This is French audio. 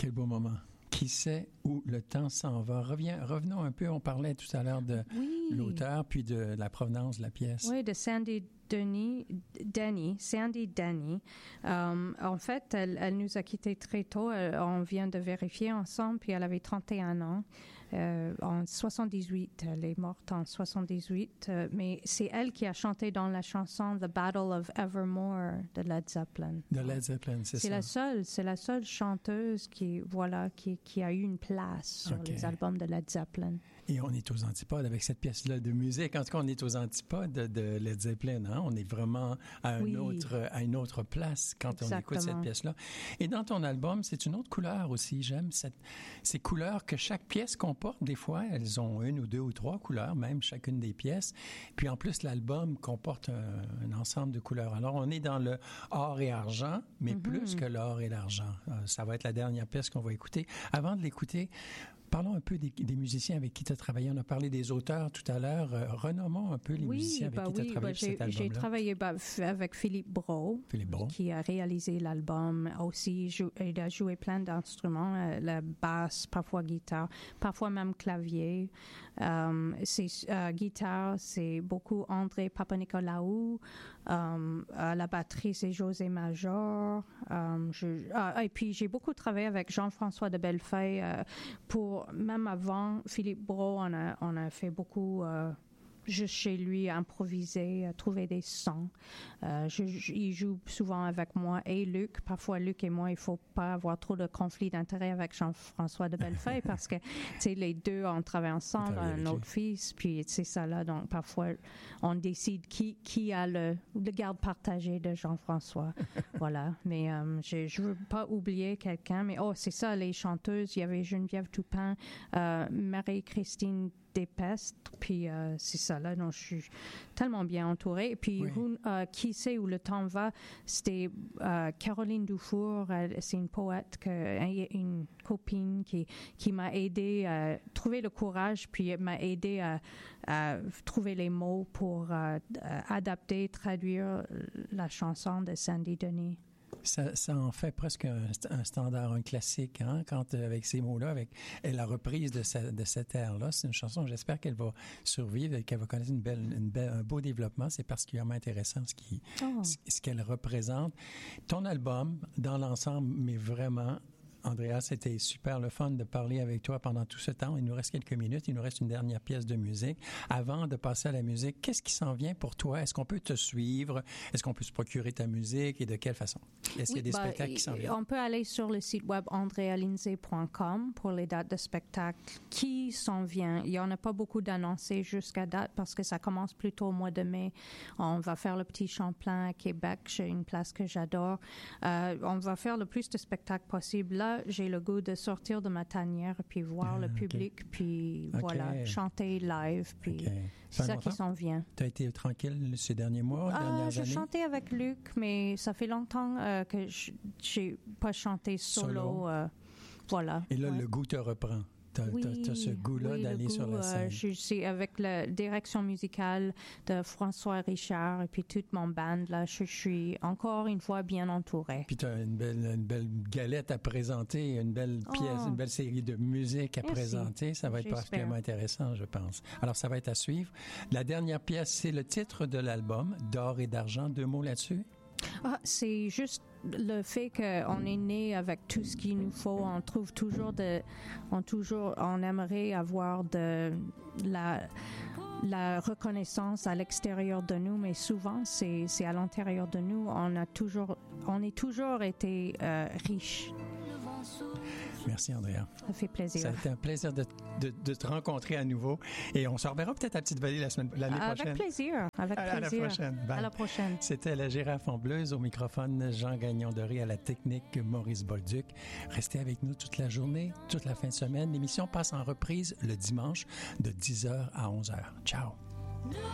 Quel beau moment. Qui sait où le temps s'en va? Revenons un peu, on parlait tout à l'heure de l'auteur, puis de la provenance de la pièce. Oui, de Sandy Denny. En fait, elle nous a quittés très tôt. On vient de vérifier ensemble, puis elle avait 31 ans. En 78, elle est morte en 78. Mais c'est elle qui a chanté dans la chanson The Battle of Evermore de Led Zeppelin. De Led Zeppelin, c'est ça. C'est la seule chanteuse qui a eu une place sur les albums de Led Zeppelin. Et on est aux antipodes avec cette pièce-là de musique. En tout cas, on est aux antipodes de Led Zeppelin. Hein? On est vraiment à une autre place quand on écoute cette pièce-là. Et dans ton album, c'est une autre couleur aussi. J'aime ces couleurs que chaque pièce comporte. Des fois, elles ont une ou deux ou trois couleurs, même chacune des pièces. Puis en plus, l'album comporte un ensemble de couleurs. Alors, on est dans le or et argent, mais plus que l'or et l'argent. Ça va être la dernière pièce qu'on va écouter. Avant de l'écouter, parlons un peu des musiciens avec qui tu as travaillé. On a parlé des auteurs tout à l'heure. Renommons un peu les musiciens avec qui tu as travaillé sur cet album-là. J'ai travaillé avec Philippe Brault, qui a réalisé l'album aussi. Il a joué plein d'instruments, la basse, parfois guitare, parfois même clavier. Guitare, c'est beaucoup André Papanicolaou. La batterie, c'est José Major. Et puis, j'ai beaucoup travaillé avec Jean-François de Bellefeuille même avant Philippe Brault, on a fait beaucoup juste chez lui, improviser, trouver des sons. Il joue souvent avec moi et Luc. Parfois, Luc et moi, il faut pas avoir trop de conflits d'intérêt avec Jean-François de Bellefeuille parce que, les deux, on travaille ensemble, un autre fils, puis c'est ça là. Donc, parfois, on décide qui a le garde partagé de Jean-François. Voilà. Mais je veux pas oublier quelqu'un. Mais c'est ça, les chanteuses. Il y avait Geneviève Toupin, Marie-Christine Despestre, puis c'est ça là, donc je suis tellement bien entourée. Et puis qui sait où le temps va, c'était Caroline Dufour, c'est une poète, une copine qui m'a aidée à trouver le courage, puis m'a aidée à trouver les mots pour adapter, traduire la chanson de Sandy Denny. Ça en fait presque un standard, un classique, hein, quand avec ces mots-là, avec la reprise de cette air-là. C'est une chanson, j'espère qu'elle va survivre et qu'elle va connaître un beau développement. C'est particulièrement intéressant ce qu'elle représente. Ton album, dans l'ensemble, mais vraiment... Andrea, c'était super le fun de parler avec toi pendant tout ce temps. Il nous reste quelques minutes. Il nous reste une dernière pièce de musique. Avant de passer à la musique, qu'est-ce qui s'en vient pour toi? Est-ce qu'on peut te suivre? Est-ce qu'on peut se procurer ta musique et de quelle façon? Est-ce qu'il y a des spectacles qui s'en viennent? On peut aller sur le site web andrealindsay.com pour les dates de spectacles qui s'en viennent. Il n'y en a pas beaucoup d'annoncés jusqu'à date parce que ça commence plutôt au mois de mai. On va faire le Petit Champlain à Québec. J'ai une place que j'adore. On va faire le plus de spectacles possible. Là, j'ai le goût de sortir de ma tanière puis voir le public, puis chanter live, puis c'est ça qui s'en vient. Tu as été tranquille ces derniers mois, dernières années? Je chantais avec Luc, mais ça fait longtemps que j'ai pas chanté solo. Voilà. Et là, le goût te reprend. T'as ce goût-là d'aller sur la scène. C'est avec la direction musicale de François Richard et puis toute mon band, là, je suis encore une fois bien entourée. Puis tu as une belle galette à présenter, une belle pièce, une belle série de musique à présenter. Ça va être particulièrement intéressant, je pense. Alors, ça va être à suivre. La dernière pièce, c'est le titre de l'album, D'or et d'argent. 2 mots là-dessus? C'est juste le fait qu'on est né avec tout ce qu'il nous faut. On trouve toujours on aimerait avoir de la reconnaissance à l'extérieur de nous, mais souvent c'est à l'intérieur de nous. On est toujours été riches. Merci, Andrea. Ça fait plaisir. Ça a été un plaisir de te rencontrer à nouveau. Et on se reverra peut-être à Petite-Vallée l'année prochaine. Avec plaisir. À la prochaine. Bye. À la prochaine. C'était la Girafe en Bleuze, au microphone Jean Gagnon-Doré, à la technique Maurice Bolduc. Restez avec nous toute la journée, toute la fin de semaine. L'émission passe en reprise le dimanche de 10h à 11h. Ciao.